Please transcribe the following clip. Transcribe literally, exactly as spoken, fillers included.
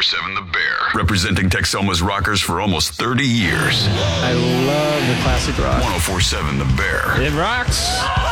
seven The Bear. Representing Texoma's rockers for almost thirty years. I love the classic rock. ten forty-seven The Bear. It rocks.